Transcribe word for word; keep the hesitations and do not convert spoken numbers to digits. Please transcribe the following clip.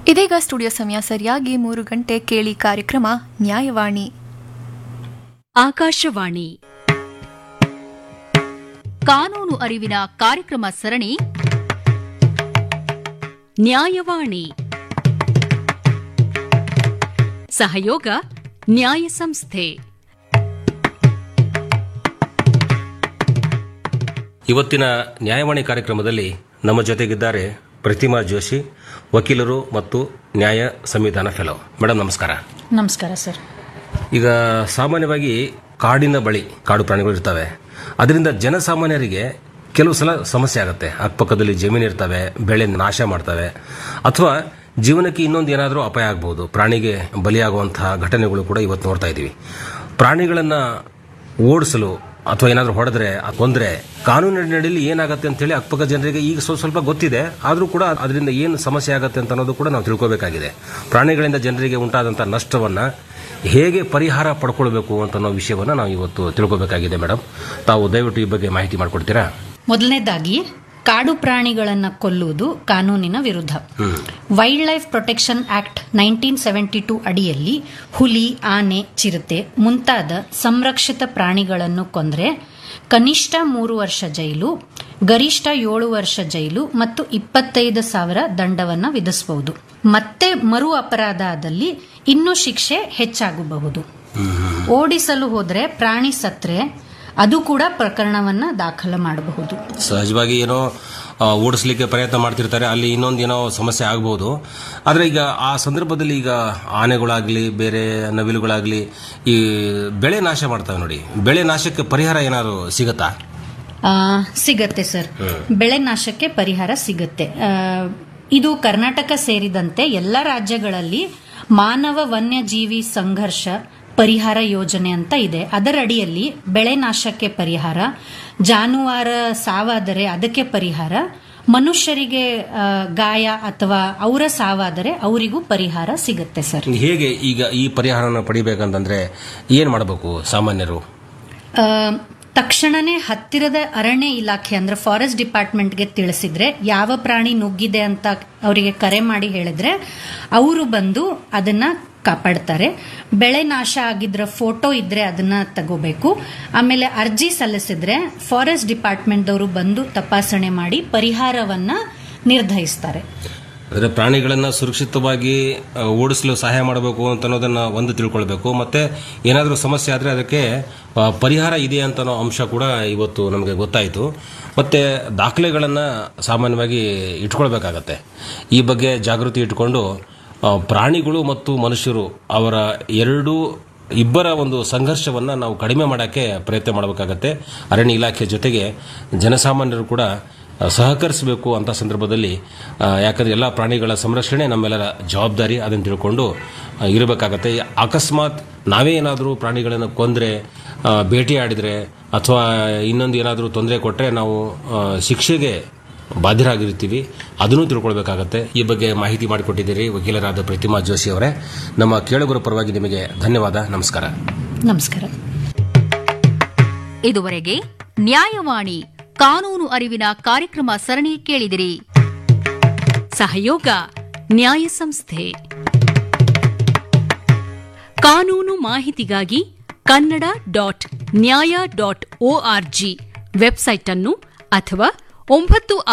ಇದೀಗ ಸ್ಟುಡಿಯೋ ಸಮಯ ಸರಿಯಾಗಿ ಮೂರು ಗಂಟೆ. ಕೇಳಿ ಕಾರ್ಯಕ್ರಮ ನ್ಯಾಯವಾಣಿ. ಆಕಾಶವಾಣಿ ಕಾನೂನು ಅರಿವಿನ ಕಾರ್ಯಕ್ರಮ ಸರಣಿ ನ್ಯಾಯವಾಣಿ. ಸಹಯೋಗ ನ್ಯಾಯ ಸಂಸ್ಥೆ. ಇವತ್ತಿನ ನ್ಯಾಯವಾಣಿ ಕಾರ್ಯಕ್ರಮದಲ್ಲಿ ನಮ್ಮ ಜೊತೆಗಿದ್ದಾರೆ ಪ್ರತಿಮಾ ಜೋಶಿ, ವಕೀಲರು ಮತ್ತು ನ್ಯಾಯ ಸಂವಿಧಾನ ಫೆಲೋ. ಮೇಡಮ್ ನಮಸ್ಕಾರ. ನಮಸ್ಕಾರ ಸರ್. ಈಗ ಸಾಮಾನ್ಯವಾಗಿ ಕಾಡಿನ ಬಳಿ ಕಾಡು ಪ್ರಾಣಿಗಳು ಇರ್ತವೆ. ಅದರಿಂದ ಜನಸಾಮಾನ್ಯರಿಗೆ ಕೆಲವು ಸಲ ಸಮಸ್ಯೆ ಆಗುತ್ತೆ. ಅಕ್ಕಪಕ್ಕದಲ್ಲಿ ಜಮೀನು ಇರ್ತವೆ, ಬೆಳೆ ನಾಶ ಮಾಡ್ತವೆ, ಅಥವಾ ಜೀವನಕ್ಕೆ ಇನ್ನೊಂದು ಏನಾದರೂ ಅಪಾಯ ಆಗಬಹುದು. ಪ್ರಾಣಿಗೆ ಬಲಿಯಾಗುವಂತಹ ಘಟನೆಗಳು ಕೂಡ ಇವತ್ತು ನೋಡ್ತಾ ಇದ್ದೀವಿ. ಪ್ರಾಣಿಗಳನ್ನು ಓಡಿಸಲು ಅಥವಾ ಏನಾದರೂ ಹೊಡೆದ್ರೆ ಕೊಂದ್ರೆ ಕಾನೂನಿನಲ್ಲಿ ಏನಾಗುತ್ತೆ ಅಂತ ಹೇಳಿ ಅಕ್ಕಪಕ್ಕ ಜನರಿಗೆ ಈಗ ಸ್ವಲ್ಪ ಸ್ವಲ್ಪ ಗೊತ್ತಿದೆ. ಆದರೂ ಕೂಡ ಅದರಿಂದ ಏನು ಸಮಸ್ಯೆ ಆಗುತ್ತೆ ಅಂತ ಅನ್ನೋದು ಕೂಡ ನಾವು ತಿಳ್ಕೋಬೇಕಾಗಿದೆ. ಪ್ರಾಣಿಗಳಿಂದ ಜನರಿಗೆ ಉಂಟಾದಂತಹ ನಷ್ಟವನ್ನ ಹೇಗೆ ಪರಿಹಾರ ಪಡ್ಕೊಳ್ಬೇಕು ಅಂತ ಅನ್ನೋ ವಿಷಯವನ್ನ ನಾವು ಇವತ್ತು ತಿಳ್ಕೋಬೇಕಾಗಿದೆ. ಮೇಡಮ್, ತಾವು ದಯವಿಟ್ಟು ಈ ಬಗ್ಗೆ ಮಾಹಿತಿ ಮಾಡಿಕೊಡ್ತೀರಾ? ಮೊದಲನೇದಾಗಿ, ಕಾಡು ಪ್ರಾಣಿಗಳನ್ನ ಕೊಲ್ಲುವುದು ಕಾನೂನಿನ ವಿರುದ್ಧ. Wild life protection act nineteen seventy two ಅಡಿಯಲ್ಲಿ ಹುಲಿ, ಆನೆ, ಚಿರತೆ ಮುಂತಾದ ಸಂರಕ್ಷಿತ ಪ್ರಾಣಿಗಳನ್ನು ಕೊಂದ್ರೆ ಕನಿಷ್ಠ ಮೂರು ವರ್ಷ ಜೈಲು, ಗರಿಷ್ಠ ಏಳು ವರ್ಷ ಜೈಲು ಮತ್ತು ಇಪ್ಪತ್ತೈದು ಸಾವಿರ ದಂಡವನ್ನ ವಿಧಿಸಬಹುದು. ಮತ್ತೆ ಮರು ಅಪರಾಧ ಆದಲ್ಲಿ ಇನ್ನೂ ಶಿಕ್ಷೆ ಹೆಚ್ಚಾಗಬಹುದು. ಓಡಿಸಲು ಹೋದ್ರೆ ಪ್ರಾಣಿ ಸತ್ರೆ ಅದು ಕೂಡ ಪ್ರಕರಣವನ್ನ ದಾಖಲು ಮಾಡಬಹುದು. ಸಹಜವಾಗಿ ಏನೋ ಓಡಿಸ್ಲಿಕ್ಕೆ ಪ್ರಯತ್ನ ಮಾಡ್ತಿರ್ತಾರೆ, ಅಲ್ಲಿ ಇನ್ನೊಂದು ಏನೋ ಸಮಸ್ಯೆ ಆಗಬಹುದು. ಆದರೆ ಈಗ ಆ ಸಂದರ್ಭದಲ್ಲಿ ಈಗ ಆನೆಗಳಾಗ್ಲಿ ಬೇರೆ ನವಿಲುಗಳಾಗ್ಲಿ ಈ ಬೆಳೆ ನಾಶ ಮಾಡ್ತವೆ ನೋಡಿ, ಬೆಳೆ ನಾಶಕ್ಕೆ ಪರಿಹಾರ ಏನಾದ್ರು ಸಿಗತ್ತಾ? ಸಿಗತ್ತೆ ಸರ್, ಬೆಳೆ ನಾಶಕ್ಕೆ ಪರಿಹಾರ ಸಿಗತ್ತೆ. ಇದು ಕರ್ನಾಟಕ ಸೇರಿದಂತೆ ಎಲ್ಲ ರಾಜ್ಯಗಳಲ್ಲಿ ಮಾನವ ವನ್ಯಜೀವಿ ಸಂಘರ್ಷ ಪರಿಹಾರ ಯೋಜನೆ ಅಂತ ಇದೆ. ಅದರ ಅಡಿಯಲ್ಲಿ ಬೆಳೆ ನಾಶಕ್ಕೆ ಪರಿಹಾರ, ಜಾನುವಾರು ಸಾವಾದರೆ ಅದಕ್ಕೆ ಪರಿಹಾರ, ಮನುಷ್ಯರಿಗೆ ಗಾಯ ಅಥವಾ ಅವರ ಸಾವಾದರೆ ಅವರಿಗೂ ಪರಿಹಾರ ಸಿಗುತ್ತೆ ಸರ್. ಹೇಗೆ ಈಗ ಈ ಪರಿಹಾರನ ಪಡಿಬೇಕಂತಂದ್ರೆ ಏನ್ ಮಾಡಬೇಕು ಸಾಮಾನ್ಯರು? ತಕ್ಷಣನೇ ಹತ್ತಿರದ ಅರಣ್ಯ ಇಲಾಖೆ ಅಂದ್ರೆ ಫಾರೆಸ್ಟ್ ಡಿಪಾರ್ಟ್ಮೆಂಟ್ಗೆ ತಿಳಿಸಿದ್ರೆ, ಯಾವ ಪ್ರಾಣಿ ನುಗ್ಗಿದೆ ಅಂತ ಅವರಿಗೆ ಕರೆ ಮಾಡಿ ಹೇಳಿದ್ರೆ ಅವರು ಬಂದು ಅದನ್ನ ಕಾಪಾಡ್ತಾರೆ. ಬೆಳೆ ನಾಶ ಆಗಿದ್ರ ಫೋಟೋ ಇದ್ರೆ ಅದನ್ನ ತಗೋಬೇಕು. ಆಮೇಲೆ ಅರ್ಜಿ ಸಲ್ಲಿಸಿದ್ರೆ ಫಾರೆಸ್ಟ್ ಡಿಪಾರ್ಟ್ಮೆಂಟ್ ಅವರು ಬಂದು ತಪಾಸಣೆ ಮಾಡಿ ಪರಿಹಾರವನ್ನ ನಿರ್ಧರಿಸ್ತಾರೆ. ಅಂದರೆ ಪ್ರಾಣಿಗಳನ್ನ ಸುರಕ್ಷಿತವಾಗಿ ಓಡಿಸಲು ಸಹಾಯ ಮಾಡಬೇಕು ಅಂತ ಅನ್ನೋದನ್ನ ಒಂದು ತಿಳ್ಕೊಳ್ಬೇಕು. ಮತ್ತೆ ಏನಾದರೂ ಸಮಸ್ಯೆ ಆದರೆ ಅದಕ್ಕೆ ಪರಿಹಾರ ಇದೆ ಅಂತ ಅನ್ನೋ ಅಂಶ ಕೂಡ ಇವತ್ತು ನಮಗೆ ಗೊತ್ತಾಯಿತು. ಮತ್ತೆ ದಾಖಲೆಗಳನ್ನು ಸಾಮಾನ್ಯವಾಗಿ ಇಟ್ಕೊಳ್ಬೇಕಾಗತ್ತೆ. ಈ ಬಗ್ಗೆ ಜಾಗೃತಿ ಇಟ್ಕೊಂಡು ಪ್ರಾಣಿಗಳು ಮತ್ತು ಮನುಷ್ಯರು ಅವರ ಎರಡು ಇಬ್ಬರ ಒಂದು ಸಂಘರ್ಷವನ್ನು ನಾವು ಕಡಿಮೆ ಮಾಡೋಕ್ಕೆ ಪ್ರಯತ್ನ ಮಾಡಬೇಕಾಗತ್ತೆ. ಅರಣ್ಯ ಇಲಾಖೆ ಜೊತೆಗೆ ಜನಸಾಮಾನ್ಯರು ಕೂಡ ಸಹಕರಿಸಬೇಕು ಅಂತ ಸಂದರ್ಭದಲ್ಲಿ, ಯಾಕಂದರೆ ಎಲ್ಲ ಪ್ರಾಣಿಗಳ ಸಂರಕ್ಷಣೆ ನಮ್ಮೆಲ್ಲರ ಜವಾಬ್ದಾರಿ. ಅದನ್ನು ತಿಳ್ಕೊಂಡು ಇರಬೇಕಾಗತ್ತೆ. ಅಕಸ್ಮಾತ್ ನಾವೇ ಏನಾದರೂ ಪ್ರಾಣಿಗಳನ್ನು ಕೊಂದರೆ, ಬೇಟೆಯಾಡಿದರೆ ಅಥವಾ ಇನ್ನೊಂದು ಏನಾದರೂ ತೊಂದರೆ ಕೊಟ್ಟರೆ ನಾವು ಶಿಕ್ಷೆಗೆ ಬಾಧ್ಯರಾಗಿರ್ತೀವಿ. ಅದನ್ನು ತಿಳ್ಕೊಳ್ಬೇಕಾಗತ್ತೆ. ಈ ಬಗ್ಗೆ ಮಾಹಿತಿ ಮಾಡಿಕೊಟ್ಟಿದ್ದೀರಿ ವಕೀಲರಾದ ಪ್ರತಿಮಾ ಜೋಶಿ ಅವರೇ. ನಮ್ಮ ಕೇಳುಗರ ಪರವಾಗಿ ನಿಮಗೆ ಧನ್ಯವಾದ. ನಮಸ್ಕಾರ. ನಮಸ್ಕಾರ. ಇದುವರೆಗೆ ನ್ಯಾಯವಾಣಿ ಕಾನೂನು ಅರಿವಿನ ಕಾರ್ಯಕ್ರಮ ಸರಣಿ ಕೇಳಿದಿರಿ. ಸಹಯೋಗ ನ್ಯಾಯ ಸಂಸ್ಥೆ. ಕಾನೂನು ಮಾಹಿತಿಗಾಗಿ ಕನ್ನಡ ಡಾಟ್ ನ್ಯಾಯ ಡಾಟ್ ಒಆರ್ಜಿ ವೆಬ್ಸೈಟ್ ಅನ್ನು ಅಥವಾ ಒಂಬತ್ತು